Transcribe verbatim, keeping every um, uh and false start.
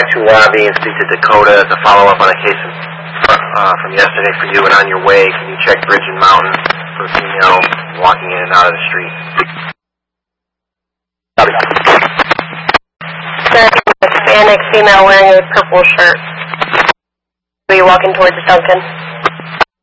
back to lobby and speak to Dakota to follow up on a case uh, from yesterday for you. And on your way, can you check Bridge and Mountain for a female walking in and out of the street? Hispanic female wearing a purple shirt. Are you walking towards Duncan?